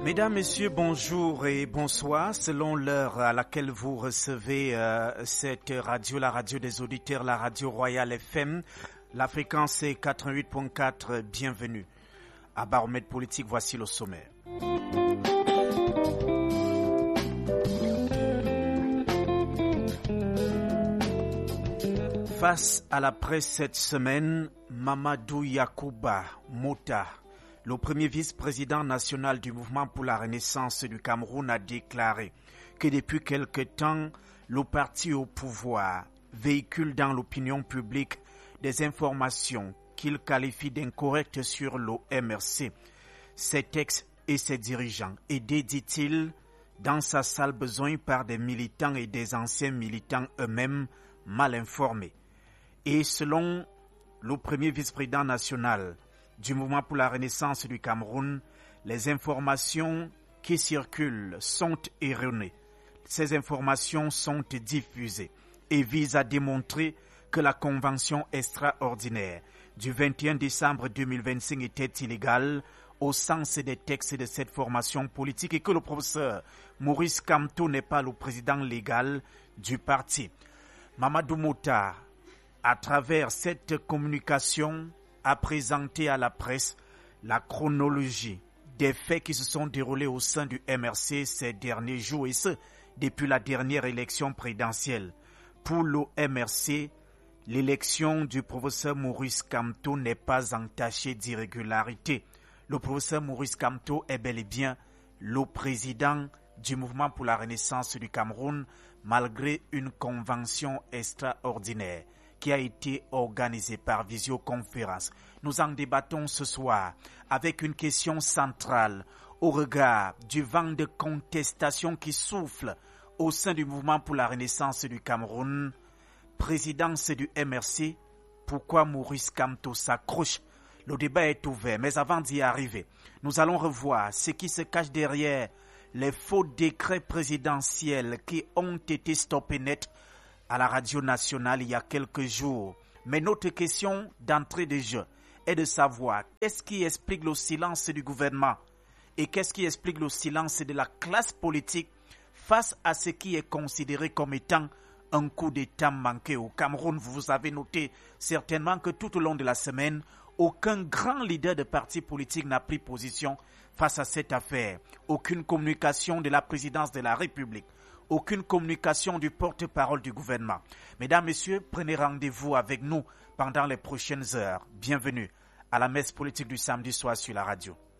Mesdames, Messieurs, bonjour et bonsoir. Selon l'heure à laquelle vous recevez cette radio, la radio des auditeurs, la radio Royale FM, la fréquence est 88.4. Bienvenue. À Baromètre Politique, voici le sommaire. Face à la presse cette semaine, Mamadou Yakuba Mota, le premier vice-président national du mouvement pour la renaissance du Cameroun, a déclaré que depuis quelque temps, le parti au pouvoir véhicule dans l'opinion publique des informations qu'il qualifie d'incorrectes sur le MRC. Ses textes et ses dirigeants, aidés, dit-il, dans sa sale besogne par des militants et des anciens militants eux-mêmes mal informés. Et selon le premier vice-président national du mouvement pour la renaissance du Cameroun, les informations qui circulent sont erronées. Ces informations sont diffusées et visent à démontrer que la convention extraordinaire du 21 décembre 2025 était illégale au sens des textes de cette formation politique et que le professeur Maurice Kamto n'est pas le président légal du parti. Mamadou Mota, à travers cette communication, a présenté à la presse la chronologie des faits qui se sont déroulés au sein du MRC ces derniers jours et ce, depuis la dernière élection présidentielle. Pour le MRC, l'élection du professeur Maurice Kamto n'est pas entachée d'irrégularité. Le professeur Maurice Kamto est bel et bien le président du mouvement pour la renaissance du Cameroun malgré une convention extraordinaire qui a été organisé par visioconférence. Nous en débattons ce soir avec une question centrale au regard du vent de contestation qui souffle au sein du mouvement pour la renaissance du Cameroun. Présidence du MRC, pourquoi Maurice Kamto s'accroche? Le débat est ouvert, mais avant d'y arriver, nous allons revoir ce qui se cache derrière les faux décrets présidentiels qui ont été stoppés net à la radio nationale il y a quelques jours. Mais notre question d'entrée de jeu est de savoir qu'est-ce qui explique le silence du gouvernement et qu'est-ce qui explique le silence de la classe politique face à ce qui est considéré comme étant un coup d'État manqué au Cameroun. Vous avez noté certainement que tout au long de la semaine, aucun grand leader de parti politique n'a pris position face à cette affaire. Aucune communication de la présidence de la République. Aucune communication du porte-parole du gouvernement. Mesdames, Messieurs, prenez rendez-vous avec nous pendant les prochaines heures. Bienvenue à la messe politique du samedi soir sur la radio.